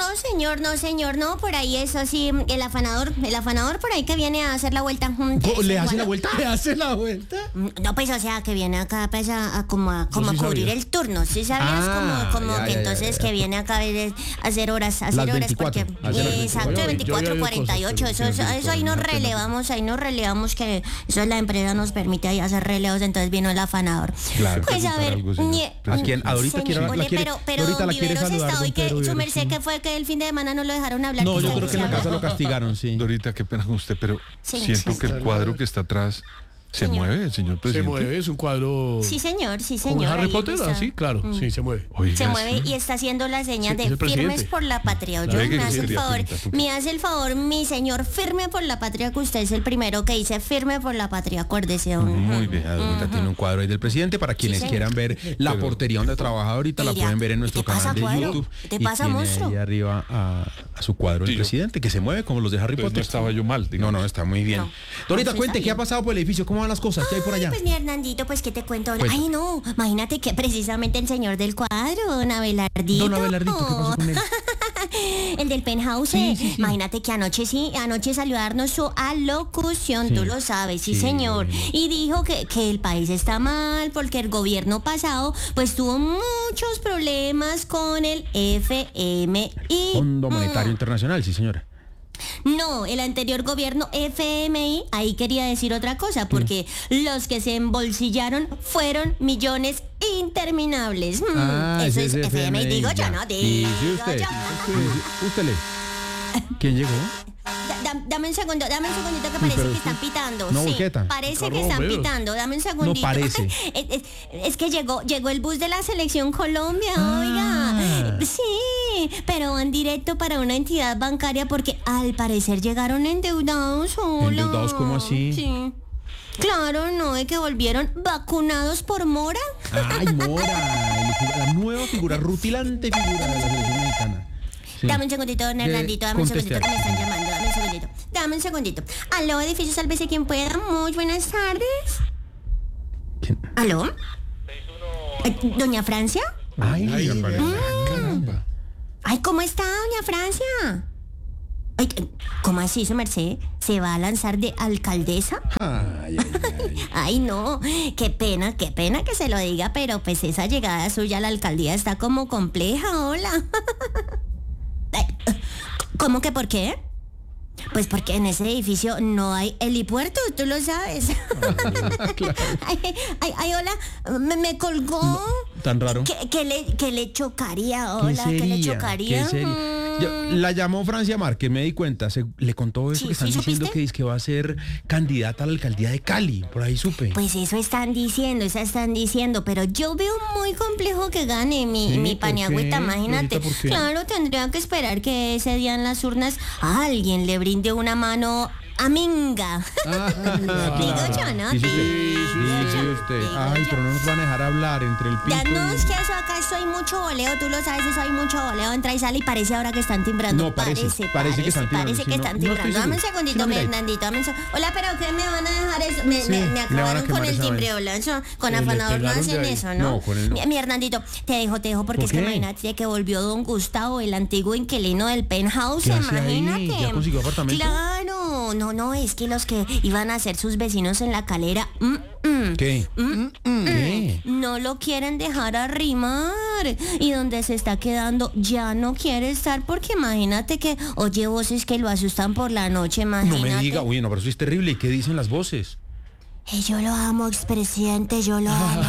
[SPEAKER 7] No, señor, no, por ahí eso sí, el afanador por ahí que viene a hacer la vuelta.
[SPEAKER 2] ¿Le hace la vuelta? ¿Le hace la vuelta?
[SPEAKER 7] No, pues, o sea, que viene acá pues, a
[SPEAKER 2] sí
[SPEAKER 7] cubrir
[SPEAKER 2] sabía.
[SPEAKER 7] el turno, ¿sí sabías? Como
[SPEAKER 2] ya,
[SPEAKER 7] que
[SPEAKER 2] ya,
[SPEAKER 7] entonces
[SPEAKER 2] ya.
[SPEAKER 7] que viene acá a hacer horas,
[SPEAKER 2] Las 24,
[SPEAKER 7] porque
[SPEAKER 2] hacer las 24.
[SPEAKER 7] exacto,
[SPEAKER 4] Yo
[SPEAKER 7] 24,
[SPEAKER 4] había oído
[SPEAKER 7] 48,
[SPEAKER 4] cosas, pero
[SPEAKER 7] eso ahí nos relevamos que eso la empresa nos permite ahí hacer relevos, entonces vino el afanador.
[SPEAKER 2] Claro.
[SPEAKER 7] Pues a ver,
[SPEAKER 2] ¿A quién? ¿A Dorita?
[SPEAKER 7] señor,
[SPEAKER 2] ¿La quiere?
[SPEAKER 7] pero
[SPEAKER 2] Dorita la quiere
[SPEAKER 7] Viveros
[SPEAKER 2] saludar,
[SPEAKER 7] está hoy
[SPEAKER 2] don Pedro
[SPEAKER 7] que su
[SPEAKER 2] Viveros.
[SPEAKER 7] merced que fue que el fin de semana no lo dejaron hablar.
[SPEAKER 2] No, yo
[SPEAKER 7] está
[SPEAKER 2] creo que en la
[SPEAKER 7] diciendo?
[SPEAKER 2] casa lo castigaron, sí.
[SPEAKER 5] Dorita, qué pena con usted, pero
[SPEAKER 7] Sí,
[SPEAKER 5] siento
[SPEAKER 7] sí,
[SPEAKER 5] que el cuadro que está atrás se
[SPEAKER 7] Señor.
[SPEAKER 5] mueve, el señor
[SPEAKER 4] Se
[SPEAKER 5] presidente.
[SPEAKER 4] mueve, es un cuadro.
[SPEAKER 7] Sí, señor,
[SPEAKER 4] ¿Como
[SPEAKER 7] ahí
[SPEAKER 4] Harry Potter?
[SPEAKER 7] está.
[SPEAKER 4] Así, claro, sí, se mueve.
[SPEAKER 5] Oiga,
[SPEAKER 7] Se mueve
[SPEAKER 5] sí.
[SPEAKER 7] y está haciendo la seña
[SPEAKER 4] Sí,
[SPEAKER 7] de
[SPEAKER 4] es el
[SPEAKER 7] firmes
[SPEAKER 4] presidente.
[SPEAKER 7] por la patria.
[SPEAKER 5] La
[SPEAKER 7] Oye,
[SPEAKER 5] ve que
[SPEAKER 7] me hace el
[SPEAKER 5] quería
[SPEAKER 7] favor,
[SPEAKER 5] preguntar, ¿tú?
[SPEAKER 7] me hace el favor, mi señor, firme por la patria, que usted es el primero que dice firme por la patria, acuérdese.
[SPEAKER 2] Muy bien, Dorita tiene un cuadro ahí del presidente para quienes
[SPEAKER 7] señor.
[SPEAKER 2] quieran ver la portería donde trabaja ahorita, la
[SPEAKER 7] Diría,
[SPEAKER 2] pueden ver en nuestro
[SPEAKER 7] ¿qué pasa,
[SPEAKER 2] canal de
[SPEAKER 7] cuadro?
[SPEAKER 2] YouTube.
[SPEAKER 7] ¿Qué
[SPEAKER 2] Y
[SPEAKER 7] pasa,
[SPEAKER 2] tiene
[SPEAKER 7] monstruo?
[SPEAKER 2] ahí arriba a su cuadro
[SPEAKER 5] Sí,
[SPEAKER 2] el
[SPEAKER 5] yo-
[SPEAKER 2] presidente, que se mueve como los de Harry
[SPEAKER 5] Pues no
[SPEAKER 2] Potter.
[SPEAKER 5] estaba yo mal, digamos.
[SPEAKER 2] No, está muy bien.
[SPEAKER 7] No.
[SPEAKER 2] Dorita,
[SPEAKER 7] Sí,
[SPEAKER 2] cuente,
[SPEAKER 7] está
[SPEAKER 2] ¿qué ha
[SPEAKER 7] bien.
[SPEAKER 2] pasado por el edificio? ¿Cómo van las cosas? ¿Qué hay por allá?
[SPEAKER 7] Pues mi Hernandito, pues qué te cuento.
[SPEAKER 2] Cuenta.
[SPEAKER 7] Ay, no, imagínate que precisamente el señor del cuadro, don Abelardito.
[SPEAKER 2] Don Abelardito, ¿qué pasó con él?
[SPEAKER 7] El del penthouse. Imagínate que anoche salió a darnos su alocución,
[SPEAKER 2] Sí.
[SPEAKER 7] tú lo sabes, sí,
[SPEAKER 2] Sí.
[SPEAKER 7] señor. Y dijo que el país está mal porque el gobierno pasado pues tuvo muchos problemas con el FMI.
[SPEAKER 2] Fondo Monetario Internacional, sí, señora.
[SPEAKER 7] No, el anterior gobierno FMI, ahí quería decir otra cosa, porque los que se embolsillaron fueron millones interminables. Eso
[SPEAKER 2] ese
[SPEAKER 7] es
[SPEAKER 2] es
[SPEAKER 7] FMI, digo yo,
[SPEAKER 2] ya.
[SPEAKER 7] no
[SPEAKER 2] Sí,
[SPEAKER 7] digo
[SPEAKER 2] sí, usted.
[SPEAKER 7] yo.
[SPEAKER 2] Usted le. ¿Quién llegó?
[SPEAKER 7] Dame un segundito que parece
[SPEAKER 2] pero
[SPEAKER 7] que
[SPEAKER 2] es
[SPEAKER 7] están
[SPEAKER 2] que-
[SPEAKER 7] pitando.
[SPEAKER 2] no,
[SPEAKER 7] sí,
[SPEAKER 2] Boqueta.
[SPEAKER 7] parece que
[SPEAKER 4] Carlos
[SPEAKER 7] están
[SPEAKER 4] Romero.
[SPEAKER 7] pitando. Dame un segundito.
[SPEAKER 2] No parece.
[SPEAKER 7] Es que llegó el bus de la selección Colombia,
[SPEAKER 2] Ah.
[SPEAKER 7] oiga. Sí, pero van directo para una entidad bancaria porque al parecer llegaron endeudados. Hola.
[SPEAKER 2] ¿Endeudados cómo así?
[SPEAKER 7] Sí. Claro, no, es que volvieron vacunados por Mora.
[SPEAKER 2] Ay, Mora, la nueva figura, rutilante figura de la selección mexicana. Sí.
[SPEAKER 7] Dame un segundito, don Hernandito, dame un
[SPEAKER 2] conteste
[SPEAKER 7] segundito que me
[SPEAKER 2] algo.
[SPEAKER 7] están llamando, dame un segundito. Aló, edificio, sálvese quien pueda. Muy buenas tardes.
[SPEAKER 2] ¿Quién?
[SPEAKER 7] ¿Aló? ¿Doña Francia?
[SPEAKER 2] Ay, caramba.
[SPEAKER 7] Ay, ¿cómo está, doña Francia? Ay, ¿cómo así, su merced? ¿Se va a lanzar de alcaldesa? Ay, no, qué pena que se lo diga, pero pues esa llegada suya a la alcaldía está como compleja, hola. Ay, ¿Cómo que por qué? Pues porque en ese edificio no hay helipuerto, tú lo sabes.
[SPEAKER 2] Claro.
[SPEAKER 7] Ay, hola, me colgó.
[SPEAKER 2] No, tan raro.
[SPEAKER 7] ¿Qué le chocaría? Hola, ¿qué le chocaría?
[SPEAKER 2] ¿Qué sería? La llamó Francia Márquez, me di cuenta, le contó eso,
[SPEAKER 7] Sí,
[SPEAKER 2] que están
[SPEAKER 7] ¿sí
[SPEAKER 2] diciendo
[SPEAKER 7] supiste?
[SPEAKER 2] que dice que va a ser candidata a la alcaldía de Cali, por ahí supe.
[SPEAKER 7] Pues eso están diciendo, pero yo veo muy complejo que gane
[SPEAKER 2] Sí,
[SPEAKER 7] mi
[SPEAKER 2] ¿por
[SPEAKER 7] paniagüita,
[SPEAKER 2] qué?
[SPEAKER 7] imagínate.
[SPEAKER 2] ¿Por qué?
[SPEAKER 7] Claro, tendría que esperar que ese día en las urnas alguien le brinde una mano amiga. Digo yo, ¿no?
[SPEAKER 2] Dice
[SPEAKER 7] Digo
[SPEAKER 2] usted.
[SPEAKER 7] yo.
[SPEAKER 2] Ay, pero no nos van a dejar hablar entre el
[SPEAKER 7] Ya
[SPEAKER 2] pico
[SPEAKER 7] no,
[SPEAKER 2] y...
[SPEAKER 7] es que eso acá soy mucho voleo, tú lo sabes, eso hay mucho voleo, entra y sale y parece ahora que están timbrando.
[SPEAKER 2] No, parece que están timbrando,
[SPEAKER 7] Parece
[SPEAKER 2] sí,
[SPEAKER 7] que
[SPEAKER 2] no,
[SPEAKER 7] están
[SPEAKER 2] no estoy
[SPEAKER 7] timbrando. Dame un
[SPEAKER 2] seguro.
[SPEAKER 7] segundito,
[SPEAKER 2] Sí, no, mira ahí.
[SPEAKER 7] Hernandito, dame un segundo. Hola, pero ¿qué me van a dejar eso? Me
[SPEAKER 2] Sí, le van a
[SPEAKER 7] acabaron con
[SPEAKER 2] quemar
[SPEAKER 7] el
[SPEAKER 2] esa
[SPEAKER 7] timbre,
[SPEAKER 2] vaina.
[SPEAKER 7] hola, eso, con
[SPEAKER 4] Le
[SPEAKER 7] afanador no
[SPEAKER 4] pegaron
[SPEAKER 7] hacen
[SPEAKER 4] de ahí.
[SPEAKER 7] eso, ¿no?
[SPEAKER 2] No, con el no.
[SPEAKER 7] Mi Hernandito, te dejo porque
[SPEAKER 2] ¿Por
[SPEAKER 7] es que
[SPEAKER 2] qué?
[SPEAKER 7] imagínate que volvió don Gustavo, el antiguo inquilino del penthouse,
[SPEAKER 2] ¿Qué hace ahí?
[SPEAKER 7] imagínate.
[SPEAKER 2] ¿Ya consiguió apartamento?
[SPEAKER 7] Claro, no, es que los que iban a ser sus vecinos en la calera,
[SPEAKER 2] ¿Qué? ¿Qué?
[SPEAKER 7] no lo quieren dejar arrimar. Y donde se está quedando ya no quiere estar porque imagínate que oye voces que lo asustan por la noche,
[SPEAKER 2] No
[SPEAKER 7] imagínate.
[SPEAKER 2] me diga, uy, no, pero eso es terrible. ¿Y qué dicen las voces?
[SPEAKER 7] Yo lo amo, expresidente, yo lo amo.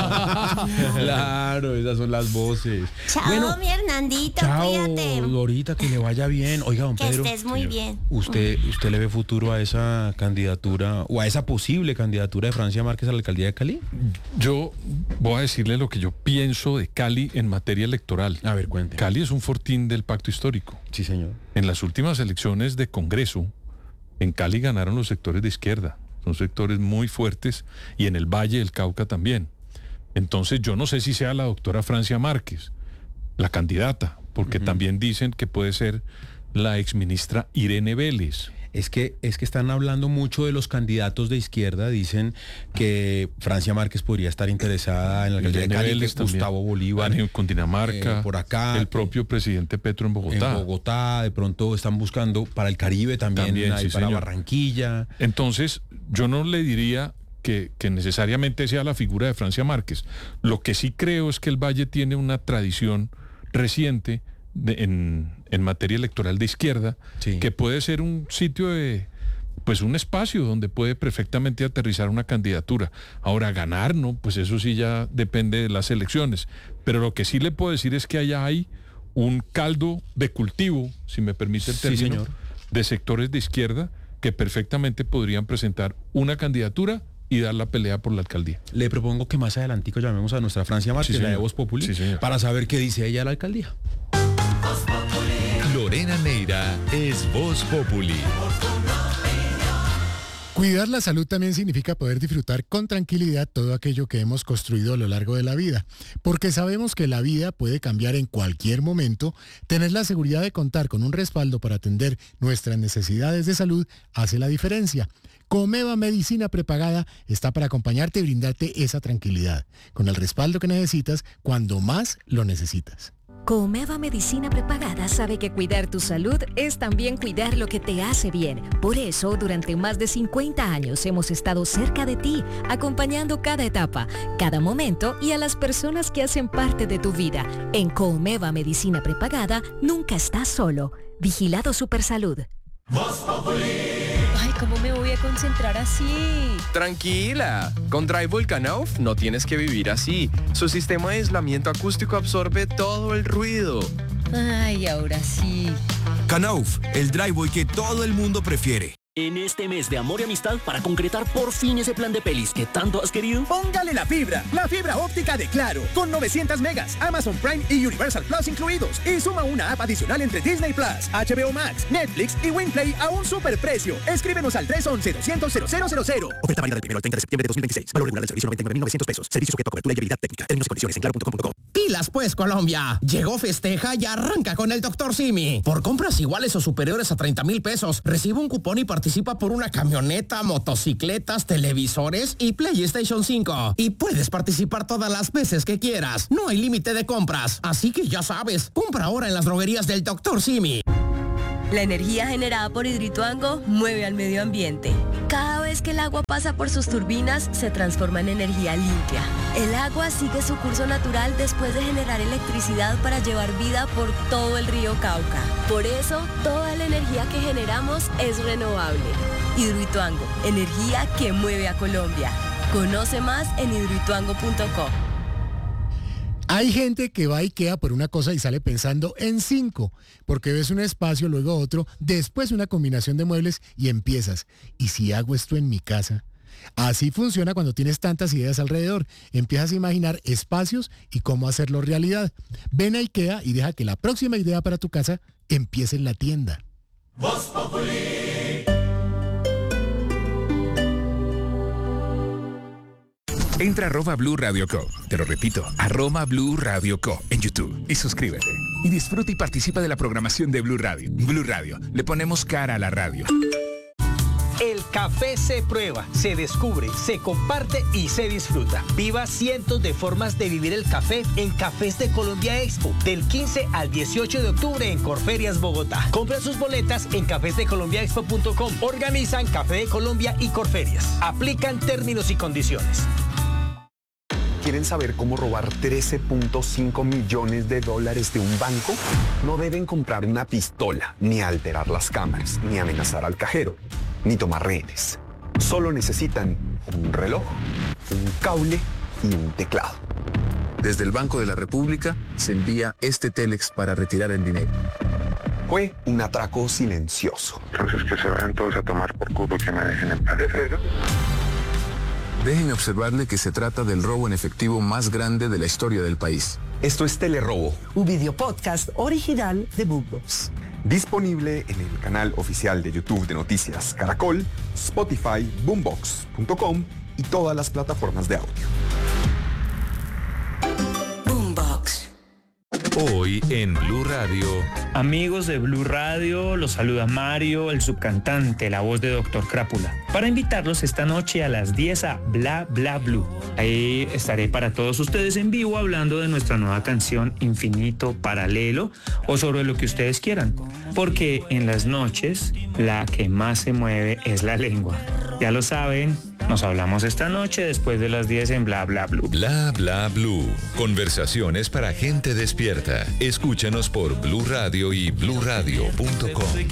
[SPEAKER 2] Claro, esas son las voces.
[SPEAKER 7] Chao, mi Hernandito,
[SPEAKER 2] Chao,
[SPEAKER 7] cuídate.
[SPEAKER 2] Dorita, que le vaya bien. Oiga, don
[SPEAKER 7] Que
[SPEAKER 2] Pedro.
[SPEAKER 7] estés muy bien.
[SPEAKER 2] ¿Usted le ve futuro a esa candidatura o a esa posible candidatura de Francia Márquez a la alcaldía de Cali?
[SPEAKER 5] Yo voy a decirle lo que yo pienso de Cali en materia electoral.
[SPEAKER 2] A ver, cuente.
[SPEAKER 5] Cali es un fortín del pacto histórico.
[SPEAKER 2] Sí, señor.
[SPEAKER 5] En las últimas elecciones de Congreso, en Cali ganaron los sectores de izquierda. Son sectores muy fuertes y en el Valle del Cauca también. Entonces yo no sé si sea la doctora Francia Márquez, la candidata, porque también dicen que puede ser la exministra Irene Vélez.
[SPEAKER 2] Es que están hablando mucho de los candidatos de izquierda. Dicen que Francia Márquez podría estar interesada en la alcaldía de
[SPEAKER 5] Irene
[SPEAKER 2] Cali,
[SPEAKER 5] Vélez
[SPEAKER 2] que
[SPEAKER 5] también.
[SPEAKER 2] Gustavo Bolívar
[SPEAKER 5] En Cundinamarca,
[SPEAKER 2] por acá,
[SPEAKER 5] el propio presidente Petro en Bogotá.
[SPEAKER 2] en Bogotá, de pronto están buscando para el Caribe también ahí
[SPEAKER 5] sí,
[SPEAKER 2] para
[SPEAKER 5] señor.
[SPEAKER 2] Barranquilla.
[SPEAKER 5] Entonces, yo no le diría que necesariamente sea la figura de Francia Márquez. Lo que sí creo es que el Valle tiene una tradición reciente en materia electoral de izquierda,
[SPEAKER 2] Sí.
[SPEAKER 5] que puede ser un sitio de, pues un espacio donde puede perfectamente aterrizar una candidatura. Ahora, ganar, ¿no? Pues eso sí ya depende de las elecciones. Pero lo que sí le puedo decir es que allá hay un caldo de cultivo, si me permite el
[SPEAKER 2] Sí,
[SPEAKER 5] término,
[SPEAKER 2] señor.
[SPEAKER 5] de sectores de izquierda que perfectamente podrían presentar una candidatura y dar la pelea por la alcaldía.
[SPEAKER 2] Le propongo que más adelantico llamemos a nuestra Francia Márquez,
[SPEAKER 5] Sí,
[SPEAKER 2] la de
[SPEAKER 5] señor.
[SPEAKER 2] Voz Populi,
[SPEAKER 5] Sí, señor.
[SPEAKER 2] para saber qué dice ella de la alcaldía.
[SPEAKER 10] Lorena Neira es Voz Populi.
[SPEAKER 11] Cuidar la salud también significa poder disfrutar con tranquilidad todo aquello que hemos construido a lo largo de la vida. Porque sabemos que la vida puede cambiar en cualquier momento, tener la seguridad de contar con un respaldo para atender nuestras necesidades de salud hace la diferencia. Comeva Medicina Prepagada está para acompañarte y brindarte esa tranquilidad, con el respaldo que necesitas cuando más lo necesitas.
[SPEAKER 12] Comeva Medicina Prepagada sabe que cuidar tu salud es también cuidar lo que te hace bien. Por eso, durante más de 50 años hemos estado cerca de ti, acompañando cada etapa, cada momento y a las personas que hacen parte de tu vida. En Comeva Medicina Prepagada, nunca estás solo. Vigilado Supersalud.
[SPEAKER 13] Ay, ¿cómo me voy a concentrar así?
[SPEAKER 14] Tranquila, con Drywall Knauf no tienes que vivir así. Su sistema de aislamiento acústico absorbe todo el ruido.
[SPEAKER 13] Ay, ahora sí.
[SPEAKER 15] Knauf, el driveway que todo el mundo prefiere.
[SPEAKER 16] En este mes de amor y amistad, para concretar por fin ese plan de pelis que tanto has querido,
[SPEAKER 17] póngale la fibra óptica de Claro, con 900 megas, Amazon Prime y Universal Plus incluidos, y suma una app adicional entre Disney Plus, HBO Max, Netflix y WinPlay a un superprecio. Escríbenos al 311-200-0000.
[SPEAKER 15] Oferta válida del 1 al 30 de septiembre de 2026. Valor regular del servicio 99.900 pesos. Servicio sujeto a cobertura y habilidad técnica. Términos y condiciones en claro.com.co.
[SPEAKER 18] Pilas pues, Colombia. Llegó Festeja y arranca con el Dr. Simi. Por compras iguales o superiores a 30,000 pesos, recibe un cupón y participa por una camioneta, motocicletas, televisores y PlayStation 5. Y puedes participar todas las veces que quieras. No hay límite de compras. Así que ya sabes, compra ahora en las droguerías del Dr. Simi.
[SPEAKER 13] La energía generada por Hidroituango mueve al medio ambiente.
[SPEAKER 19] Cada vez que el agua pasa por sus turbinas, se transforma en energía limpia. El agua sigue su curso natural después de generar electricidad para llevar vida por todo el río Cauca. Por eso, toda la energía que generamos es renovable. Hidroituango, energía que mueve a Colombia. Conoce más en hidroituango.co.
[SPEAKER 11] Hay gente que va a IKEA por una cosa y sale pensando en 5, porque ves un espacio, luego otro, después una combinación de muebles y empiezas. ¿Y si hago esto en mi casa? Así funciona cuando tienes tantas ideas alrededor. Empiezas a imaginar espacios y cómo hacerlo realidad. Ven a IKEA y deja que la próxima idea para tu casa empiece en la tienda.
[SPEAKER 20] Voz Populi.
[SPEAKER 10] Entra a @Blue Radio Co. Te lo repito, @Blue Radio Co. en YouTube y suscríbete. Y disfruta y participa de la programación de Blue Radio. Blue Radio, le ponemos cara a la radio.
[SPEAKER 21] El café se prueba, se descubre, se comparte y se disfruta. Viva cientos de formas de vivir el café en Cafés de Colombia Expo, del 15 al 18 de octubre en Corferias, Bogotá. Compra sus boletas en cafesdecolombiaexpo.com. Organizan Café de Colombia y Corferias. Aplican términos y condiciones.
[SPEAKER 22] ¿Quieren saber cómo robar $13.5 millones de un banco? No deben comprar una pistola, ni alterar las cámaras, ni amenazar al cajero, ni tomar rehenes. Solo necesitan un reloj, un cable y un teclado.
[SPEAKER 23] Desde el Banco de la República se envía este Telex para retirar el dinero.
[SPEAKER 22] Fue un atraco silencioso.
[SPEAKER 24] Entonces que se vayan todos a tomar por culo, que me dejen en paz.
[SPEAKER 23] Déjenme observarle que se trata del robo en efectivo más grande de la historia del país.
[SPEAKER 22] Esto es Telerobo,
[SPEAKER 25] un video podcast original de Boombox.
[SPEAKER 22] Disponible en el canal oficial de YouTube de Noticias Caracol, Spotify, Boombox.com y todas las plataformas de audio.
[SPEAKER 10] Hoy en Blue Radio.
[SPEAKER 26] Amigos de Blue Radio, los saluda Mario, el subcantante, la voz de Dr. Crápula, para invitarlos esta noche a las 10 a Bla Bla Blue. Ahí estaré para todos ustedes en vivo hablando de nuestra nueva canción Infinito Paralelo o sobre lo que ustedes quieran, porque en las noches la que más se mueve es la lengua. Ya lo saben, nos hablamos esta noche después de las 10 en Bla Bla Blue.
[SPEAKER 10] Bla Bla Blue. Conversaciones para gente despierta. Escúchanos por Blue Radio y bluradio.com.